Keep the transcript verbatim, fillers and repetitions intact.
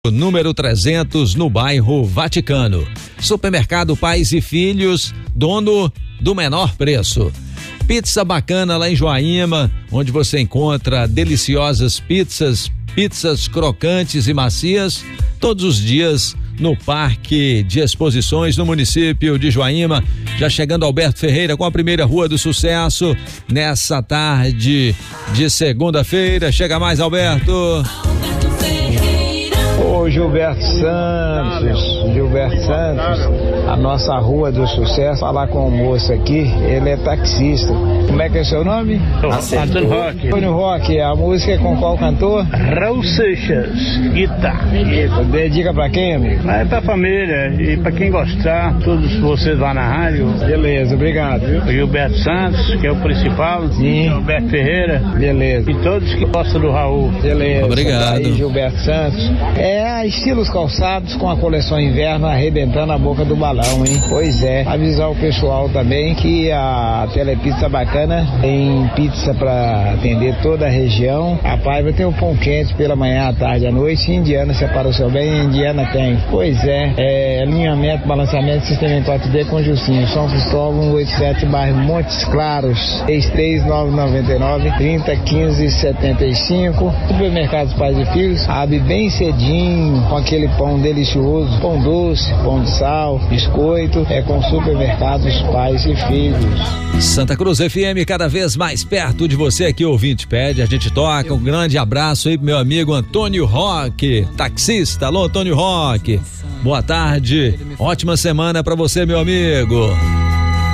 Número trezentos, no bairro Vaticano. Supermercado Pais e Filhos, dono do menor preço. Pizza Bacana lá em Joaíma, onde você encontra deliciosas pizzas, pizzas crocantes e macias, todos os dias no Parque de Exposições no município de Joaíma. Já chegando Alberto Ferreira com a primeira Rua do Sucesso nessa tarde de segunda-feira. Chega mais, Alberto. Ô Gilberto Santos, Gilberto Santos, a nossa Rua do Sucesso, falar com o moço aqui, ele é taxista. Como é que é seu nome? Antônio Roque. Antônio Roque, a música é com qual cantor? Raul Seixas, guitarra. Dedica pra quem, amigo? É pra família e pra quem gostar, todos vocês lá na rádio. Beleza, obrigado, viu? O Gilberto Santos, que é o principal. Sim. Gilberto Ferreira. Beleza. E todos que gostam do Raul. Beleza. Obrigado. Aí, Gilberto Santos. É, estilos calçados com a coleção inverno arrebentando a boca do balão, hein? Pois é. Avisar o pessoal também que a Telepizza Bacana tem pizza pra atender toda a região. A Paiva tem o pão quente pela manhã, à tarde, à noite. Indiana separa o seu bem, Indiana tem. Pois é. É alinhamento, balanceamento, sistema em quatro D com Juscinho. São Cristóvão, cento e oitenta e sete, bairro Montes Claros. três três nove nove nove, trinta, quinze, setenta e cinco. Supermercados Pais e Filhos abre bem cedinho, com aquele pão delicioso, pão doce, pão de sal, biscoito, é com Supermercados Pais e Filhos. Santa Cruz F M, cada vez mais perto de você aqui, ouvinte pede, a gente toca. Um grande abraço aí pro meu amigo Antônio Roque, taxista. Alô, Antônio Roque, boa tarde, ótima semana pra você, meu amigo.